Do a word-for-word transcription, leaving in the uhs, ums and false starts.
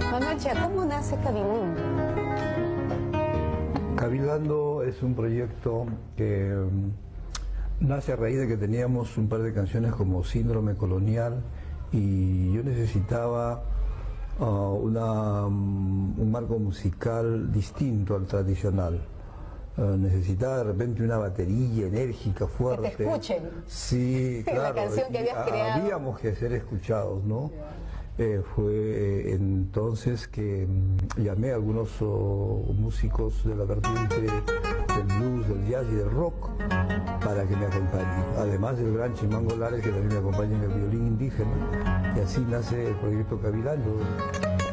Manocha, ¿cómo nace Cabilando? Cabilando es un proyecto que um, nace a raíz de que teníamos un par de canciones como Síndrome Colonial y yo necesitaba uh, una, um, un marco musical distinto al tradicional. Uh, necesitaba de repente una batería enérgica, fuerte. Que te escuchen. Sí, claro. La canción que habías creado. Habíamos que ser escuchados, ¿no? Eh, fue eh, entonces que mm, llamé a algunos oh, músicos de la vertiente del blues, del jazz y del rock para que me acompañen. Además del gran Chimango Lares, que también me acompaña en el violín indígena. Y así nace el proyecto Cabilando.